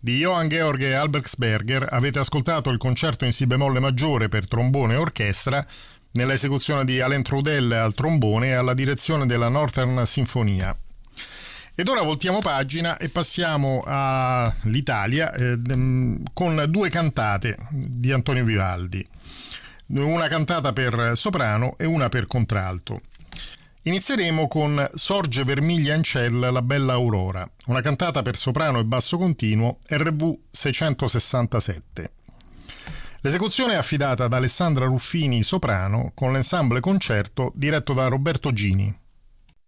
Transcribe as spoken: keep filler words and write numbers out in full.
Di Johann Georg Albrechtsberger avete ascoltato il concerto in si bemolle maggiore per trombone e orchestra nell'esecuzione di Alain Trudel al trombone e alla direzione della Northern Sinfonia. Ed ora voltiamo pagina e passiamo all'Italia eh, con due cantate di Antonio Vivaldi, una cantata per soprano e una per contralto. Inizieremo con Sorge vermiglia in ciel la bella aurora, una cantata per soprano e basso continuo R V seicentosessantasette. L'esecuzione è affidata ad Alessandra Ruffini soprano con l'ensemble concerto diretto da Roberto Gini.